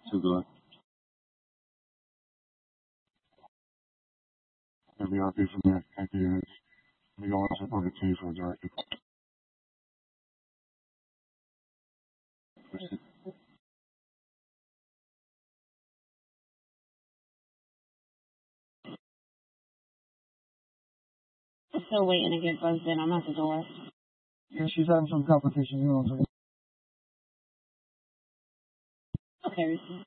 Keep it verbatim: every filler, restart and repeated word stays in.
Too good. Maybe I'll be from there. Thank you. We go on over to you for directed. I'm still waiting to get buzzed in. I'm at the door. Yeah, she's having some complications. You know what I'm saying? Okay, Ricky.